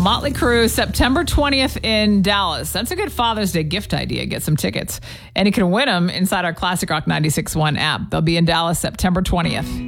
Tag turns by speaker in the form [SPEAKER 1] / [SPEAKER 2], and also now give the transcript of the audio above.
[SPEAKER 1] Motley Crue, September 20th in Dallas. That's a good Father's Day gift idea. Get some tickets. And you can win them inside our Classic Rock 96.1 app. They'll be in Dallas September 20th.